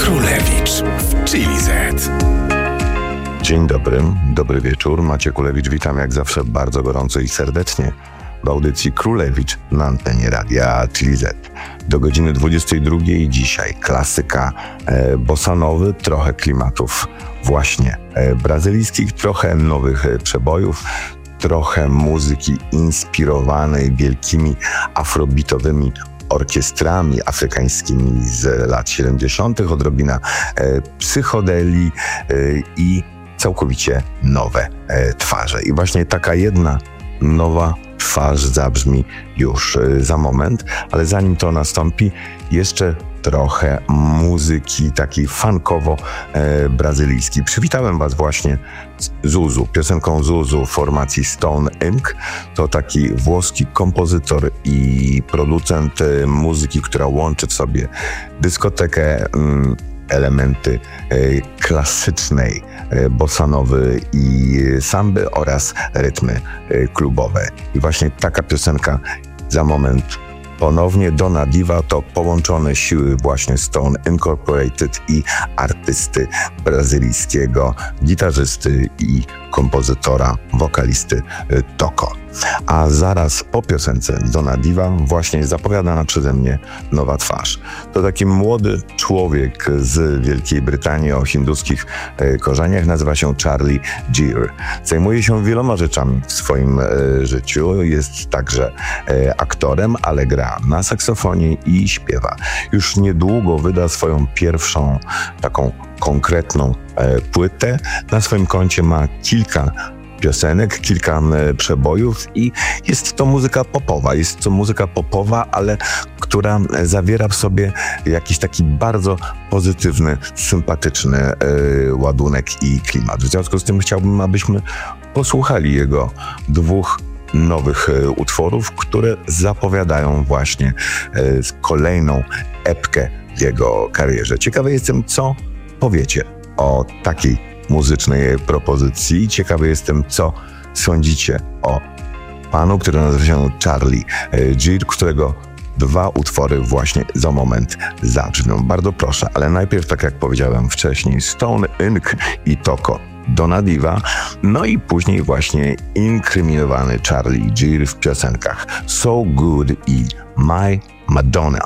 Królewicz w Chili Z. Dzień dobry, dobry wieczór. Maciek Królewicz, witam jak zawsze bardzo gorąco i serdecznie w audycji Królewicz na antenie radia Chili Z. Do godziny 22 dzisiaj klasyka bossanowy, trochę klimatów właśnie brazylijskich, trochę nowych przebojów, trochę muzyki inspirowanej wielkimi afrobitowymi orkiestrami afrykańskimi z lat 70., odrobina psychodelii i całkowicie nowe twarze. I właśnie taka jedna nowa twarz zabrzmi już za moment, ale zanim to nastąpi, jeszcze trochę muzyki takiej funkowo-brazylijskiej. Przywitałem Was właśnie z Zuzu, piosenką Zuzu formacji Stone Inc. To taki włoski kompozytor i producent muzyki, która łączy w sobie dyskotekę, elementy klasycznej bossanowy i samby oraz rytmy klubowe. I właśnie taka piosenka za moment. Ponownie Dona Diva to połączone siły właśnie Stone Incorporated i artysty brazylijskiego, gitarzysty i kompozytora, wokalisty Toko. A zaraz po piosence Dona Diva właśnie zapowiadana przeze mnie nowa twarz. To taki młody człowiek z Wielkiej Brytanii o hinduskich korzeniach, nazywa się Charlie Geer. Zajmuje się wieloma rzeczami w swoim życiu, jest także aktorem, ale gra na saksofonie i śpiewa. Już niedługo wyda swoją pierwszą taką konkretną płytę. Na swoim koncie ma kilka piosenek, kilka przebojów i jest to muzyka popowa. Jest to muzyka popowa, ale która zawiera w sobie jakiś taki bardzo pozytywny, sympatyczny ładunek i klimat. W związku z tym chciałbym, abyśmy posłuchali jego dwóch nowych utworów, które zapowiadają właśnie kolejną epkę w jego karierze. Ciekawy jestem, co powiecie o takiej muzycznej propozycji. Ciekawy jestem, co sądzicie o panu, który nazywa się Charlie Geer, którego dwa utwory właśnie za moment zabrzmią. Bardzo proszę, ale najpierw, tak jak powiedziałem wcześniej, Stone Inc. i Toko, Dona Diva, no i później właśnie inkryminowany Charlie Geer w piosenkach So Good i My Madonna.